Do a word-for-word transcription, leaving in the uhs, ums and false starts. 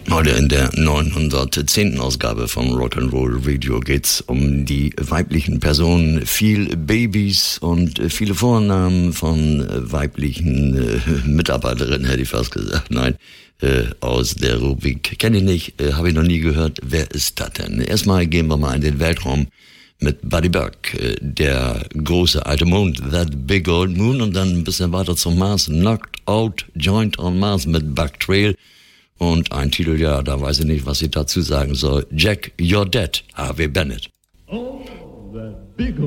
Heute in der neunhundertzehnten Ausgabe von Rock'n'Roll Radio geht's um die weiblichen Personen, viel Babys und viele Vornamen von weiblichen äh, Mitarbeiterinnen, hätte ich fast gesagt. Nein, äh, aus der Rubrik kenne ich nicht, äh, habe ich noch nie gehört. Wer ist das denn? Erstmal gehen wir mal in den Weltraum mit Buddy Burke, äh, der große alte Mond, That Big Old Moon, und dann ein bisschen weiter zum Mars, Knocked Out Joint on Mars mit Buck Trail. Und ein Titel, ja, da weiß ich nicht, was ich dazu sagen soll. Jack, You're Dead, Harvey Bennett. Oh, that big old